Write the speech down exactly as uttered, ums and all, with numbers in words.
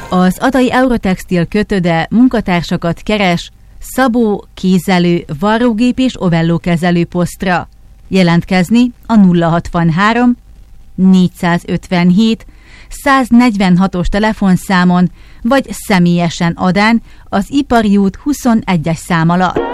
Az Adai Eurotextil kötöde munkatársakat keres szabó, kézelő, varrógép és ovelló kezelő posztra. Jelentkezni a nulla hatvanhárom négyszázötvenhét száznegyvenhatos telefonszámon vagy személyesen Adán az Ipari út huszonegyes szám alatt.